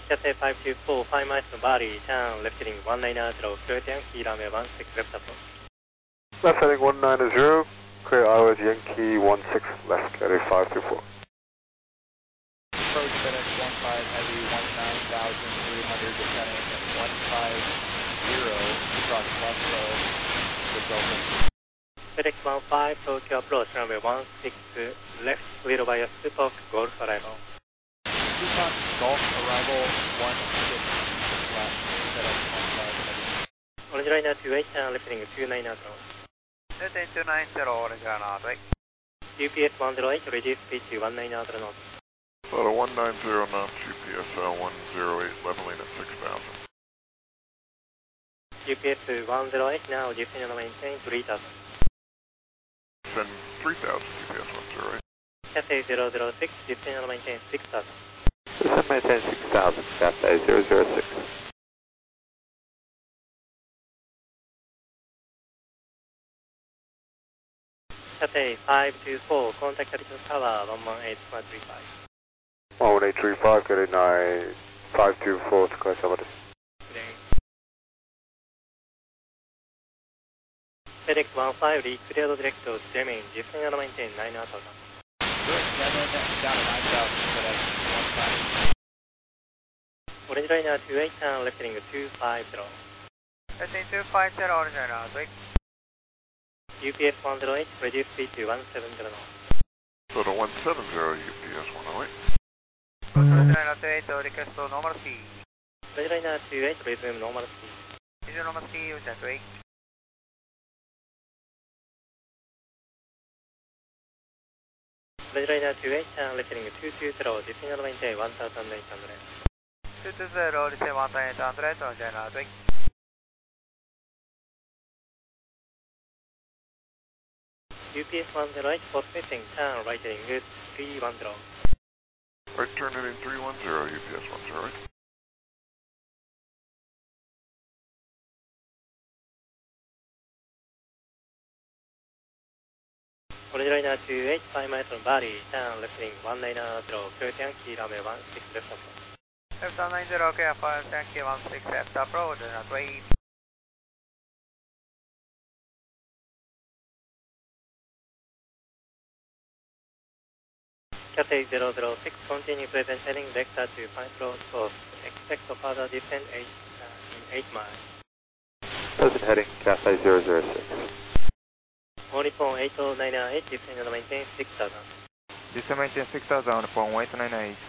Cathay 524, 5 miles from Bali, turn left heading 190, clear Yankee, runway 16 left approach. Left heading 190, clear Iowa Yankee 16 left, Cathay 524. Approach FedEx 15 Heavy 19,300, descending 150, cross Moscow, resulting. FedEx 15, Tokyo approach, runway 16 left, clear via Super Golf arrival. Tucson Golf arrival 16 left, FedEx 15 Heavy. Orange liner 28, turn left heading 290. Left heading 290, orange liner 28. UPS 108, reduce speed to 190 knots. Auto 190 knots, UPS 108, leveling at 6,000. UPS 108, now descend and maintain 3,000. Send 3,000, UPS 108. Cathay 006, descend and maintain 6,000. Descend and maintain 6,000, Cathay 006. Cathay 524, contact Capital Tower 118.35. 11835, Cathay 9524 to Class Elevator. FedEx 15, cleared direct to German, descend and maintain 9,000. Yemen down to 9,000, FedEx 15. Orange liner 28, turn left heading 250. Left heading 250, orange liner 28. UPS 108, reduce speed to 170 knots. Auto 170, UPS 108. Orange liner 28, request to normal speed. Orange liner 28, resume normal speed. Resume normal speed, orange liner 28. Orange liner 28, turn left heading 220, descend and maintain 1,800. 220, descend 1,800, orange liner 28. UPS 108, prospecting, turn right heading 310. Right turn heading 310, UPS 108. Orange liner 28, 5 miles from Bali, turn left heading 190, clear Yankee, runway 16 left approach. Left 190, clear for Yankee 16 left approach, orange liner 28. Cathay 006, continue present heading vector to Pine Road Coast. Expect a further descent in 8 miles. Present heading, Cathay 006. Only phone 8098, descend and maintain 6,000. Descend maintain 6,000 on phone 1898.